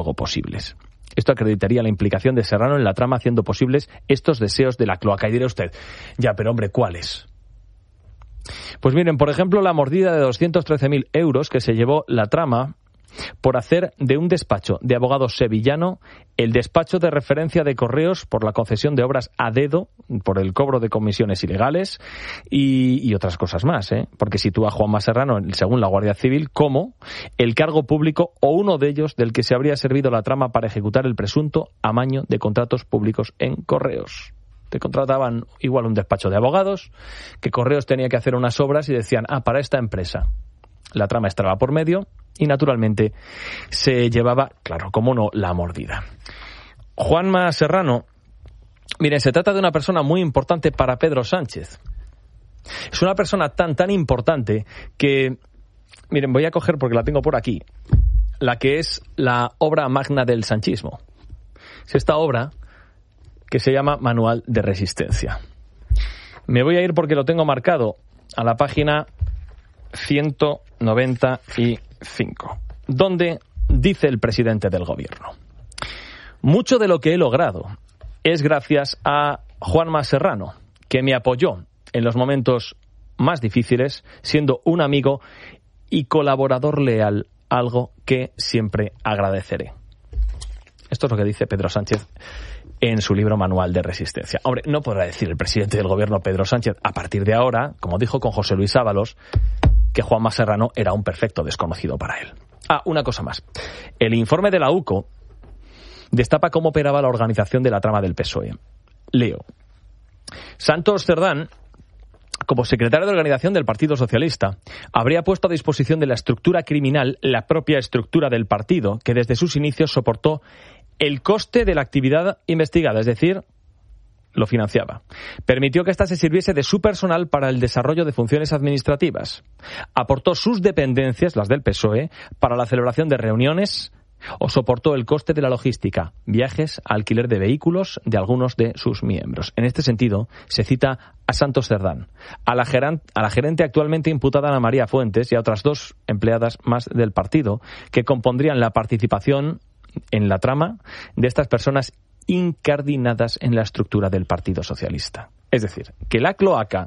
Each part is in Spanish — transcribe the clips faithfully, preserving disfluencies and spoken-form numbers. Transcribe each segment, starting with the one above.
posibles. Esto acreditaría la implicación de Serrano en la trama, haciendo posibles estos deseos de la cloaca. Y dirá usted, ya, pero hombre, ¿cuáles? Pues miren, por ejemplo, la mordida de doscientos trece mil euros que se llevó la trama por hacer de un despacho de abogados sevillano el despacho de referencia de Correos por la concesión de obras a dedo, por el cobro de comisiones ilegales y, y otras cosas más, ¿eh? Porque sitúa a Juanma Serrano, según la Guardia Civil, como el cargo público o uno de ellos del que se habría servido la trama para ejecutar el presunto amaño de contratos públicos en Correos. Te contrataban igual un despacho de abogados, que Correos tenía que hacer unas obras y decían, ah, para esta empresa. La trama estaba por medio y, naturalmente, se llevaba, claro, cómo no, la mordida. Juanma Serrano, miren, se trata de una persona muy importante para Pedro Sánchez. Es una persona tan, tan importante que, miren, voy a coger porque la tengo por aquí, la que es la obra magna del sanchismo. Es esta obra que se llama Manual de Resistencia. Me voy a ir porque lo tengo marcado a la página ciento noventa y cinco, donde dice el presidente del gobierno: mucho de lo que he logrado es gracias a Juanma Serrano, que me apoyó en los momentos más difíciles, siendo un amigo y colaborador leal, algo que siempre agradeceré. Esto es lo que dice Pedro Sánchez en su libro Manual de Resistencia. Hombre, no podrá decir el presidente del gobierno, Pedro Sánchez, a partir de ahora, como dijo con José Luis Ábalos, que Juanma Serrano era un perfecto desconocido para él. Ah, una cosa más. El informe de la U C O destapa cómo operaba la organización de la trama del P S O E. Leo. Santos Cerdán, como secretario de organización del Partido Socialista, habría puesto a disposición de la estructura criminal la propia estructura del partido, que desde sus inicios soportó el coste de la actividad investigada, es decir, lo financiaba. Permitió que ésta se sirviese de su personal para el desarrollo de funciones administrativas. Aportó sus dependencias, las del P S O E, para la celebración de reuniones, o soportó el coste de la logística, viajes, alquiler de vehículos de algunos de sus miembros. En este sentido, se cita a Santos Cerdán, a la, geran, a la gerente actualmente imputada Ana María Fuentes y a otras dos empleadas más del partido, que compondrían la participación en la trama de estas personas incardinadas en la estructura del Partido Socialista. Es decir, que la cloaca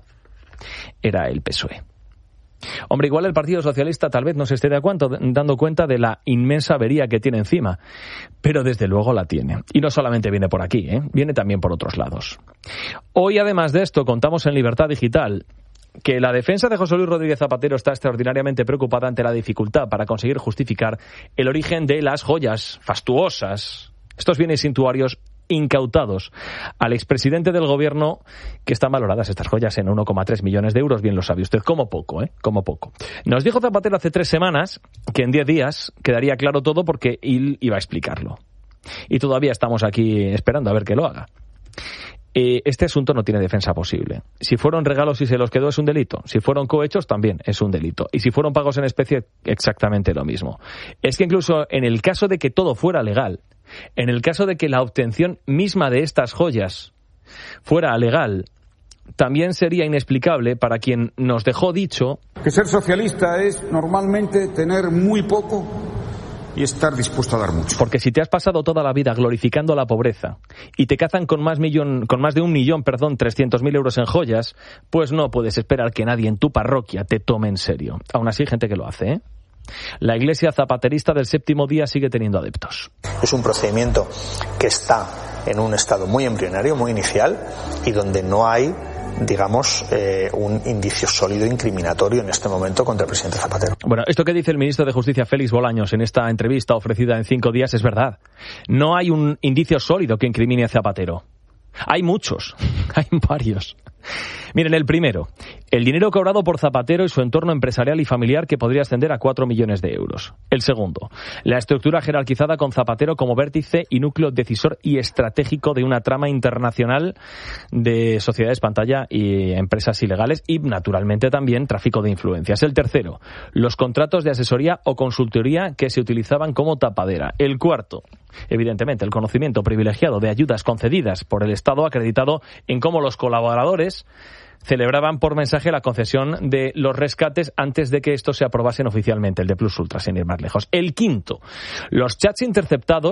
era el P S O E. Hombre, igual el Partido Socialista tal vez no se esté de acuerdo, dando cuenta de la inmensa avería que tiene encima, pero desde luego la tiene. Y no solamente viene por aquí, ¿eh? Viene también por otros lados. Hoy, además de esto, contamos en Libertad Digital que la defensa de José Luis Rodríguez Zapatero está extraordinariamente preocupada ante la dificultad para conseguir justificar el origen de las joyas fastuosas, estos bienes suntuarios incautados al expresidente del gobierno, que están valoradas estas joyas en uno coma tres millones de euros, bien lo sabe usted, como poco, ¿eh? Como poco. Nos dijo Zapatero hace tres semanas que en diez días quedaría claro todo porque él iba a explicarlo. Y todavía estamos aquí esperando a ver que lo haga. Eh, este asunto no tiene defensa posible. Si fueron regalos y se los quedó es un delito. Si fueron cohechos también es un delito. Y si fueron pagos en especie, exactamente lo mismo. Es que incluso en el caso de que todo fuera legal, en el caso de que la obtención misma de estas joyas fuera legal, también sería inexplicable para quien nos dejó dicho que ser socialista es normalmente tener muy poco y estar dispuesto a dar mucho. Porque si te has pasado toda la vida glorificando la pobreza y te cazan con más millón, con más de un millón, perdón, trescientos mil euros en joyas, pues no puedes esperar que nadie en tu parroquia te tome en serio. Aún así hay gente que lo hace, ¿eh? La iglesia zapaterista del Séptimo Día sigue teniendo adeptos. Es un procedimiento que está en un estado muy embrionario, muy inicial, y donde no hay, digamos, eh, un indicio sólido incriminatorio en este momento contra el presidente Zapatero. Bueno, esto que dice el ministro de Justicia, Félix Bolaños, en esta entrevista ofrecida en Cinco Días es verdad. No hay un indicio sólido que incrimine a Zapatero. Hay muchos, hay varios. Miren, el primero, el dinero cobrado por Zapatero y su entorno empresarial y familiar, que podría ascender a cuatro millones de euros. El segundo, la estructura jerarquizada con Zapatero como vértice y núcleo decisor y estratégico de una trama internacional de sociedades pantalla y empresas ilegales y, naturalmente, también tráfico de influencias. El tercero, los contratos de asesoría o consultoría que se utilizaban como tapadera. El cuarto, Evidentemente, el conocimiento privilegiado de ayudas concedidas por el Estado ha acreditado en cómo los colaboradores celebraban por mensaje la concesión de los rescates antes de que estos se aprobasen oficialmente, el de Plus Ultra, sin ir más lejos. El quinto, los chats interceptados